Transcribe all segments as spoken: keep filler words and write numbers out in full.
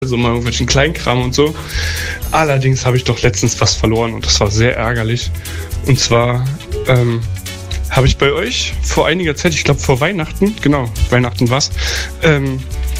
so mal irgendwelchen Kleinkram und so. Allerdings habe ich doch letztens was verloren und das war sehr ärgerlich. Und zwar ähm, habe ich bei euch vor einiger Zeit, ich glaube vor Weihnachten, genau, Weihnachten war's, ähm,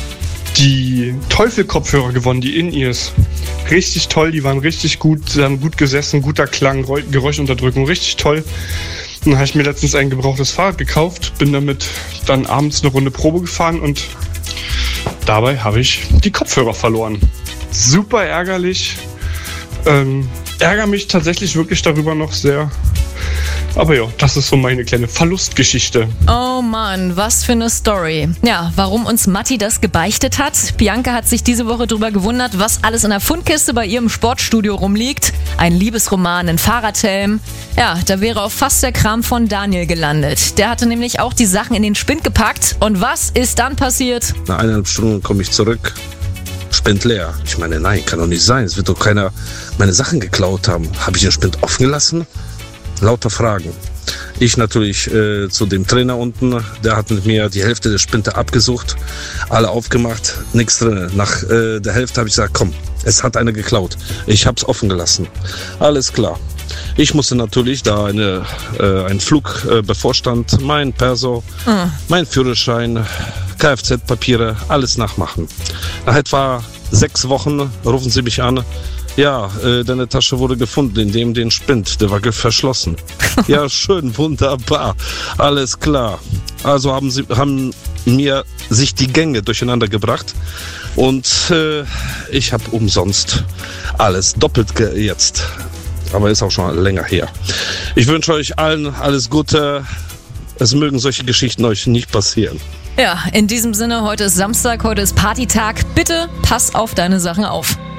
die Teufel-Kopfhörer gewonnen, die In-Ears. Richtig toll, die waren richtig gut, sie haben gut gesessen, guter Klang, Geräuschunterdrückung, richtig toll. Dann habe ich mir letztens ein gebrauchtes Fahrrad gekauft, bin damit dann abends eine Runde Probe gefahren und dabei habe ich die Kopfhörer verloren. Super ärgerlich. Ähm, ärgere mich tatsächlich wirklich darüber noch sehr. Aber ja, das ist so meine kleine Verlustgeschichte. Oh Mann, was für eine Story. Ja, warum uns Matti das gebeichtet hat? Bianca hat sich diese Woche drüber gewundert, was alles in der Fundkiste bei ihrem Sportstudio rumliegt. Ein Liebesroman, ein Fahrradhelm. Ja, da wäre auch fast der Kram von Daniel gelandet. Der hatte nämlich auch die Sachen in den Spind gepackt. Und was ist dann passiert? Nach eineinhalb Stunden komme ich zurück. Spind leer. Ich meine, nein, kann doch nicht sein. Es wird doch keiner meine Sachen geklaut haben. Habe ich den Spind offen gelassen? Lauter Fragen. Ich natürlich äh, zu dem Trainer unten, der hat mit mir die Hälfte der Spinte abgesucht, alle aufgemacht, nichts drin. Nach äh, der Hälfte habe ich gesagt, komm, es hat einer geklaut. Ich habe es offen gelassen. Alles klar. Ich musste natürlich, da eine, äh, ein Flug äh, bevorstand, mein Perso, mhm. mein Führerschein, Kfz-Papiere, alles nachmachen. Nach etwa sechs Wochen rufen sie mich an. Ja, äh, deine Tasche wurde gefunden, in dem den Spind, der war verschlossen. Ja, schön, wunderbar, alles klar. Also haben sie haben mir sich die Gänge durcheinander gebracht und äh, ich habe umsonst alles doppelt ge- jetzt. Aber ist auch schon länger her. Ich wünsche euch allen alles Gute. Es mögen solche Geschichten euch nicht passieren. Ja, in diesem Sinne, heute ist Samstag, heute ist Partytag. Bitte pass auf deine Sachen auf.